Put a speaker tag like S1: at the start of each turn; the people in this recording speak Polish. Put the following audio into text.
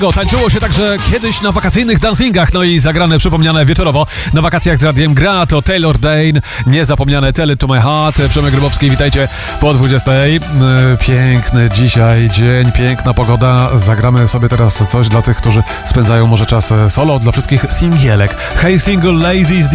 S1: Tańczyło się także kiedyś na wakacyjnych dancingach, no i zagrane, przypomniane wieczorowo na wakacjach z Radiem Gra, to Taylor Dane, niezapomniane Tell It To My Heart. Przemek Grybowski, witajcie po 20. Piękny dzisiaj dzień, piękna pogoda. Zagramy sobie teraz coś dla tych, którzy spędzają może czas solo, dla wszystkich singielek. Hey single ladies,